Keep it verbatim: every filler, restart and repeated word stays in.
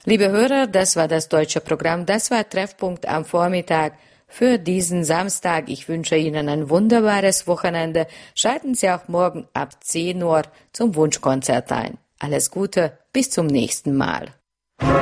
Liebe Hörer, das war das deutsche Programm, das war Treffpunkt am Vormittag für diesen Samstag. Ich wünsche Ihnen ein wunderbares Wochenende. Schalten Sie auch morgen ab zehn Uhr zum Wunschkonzert ein. Alles Gute, bis zum nächsten Mal.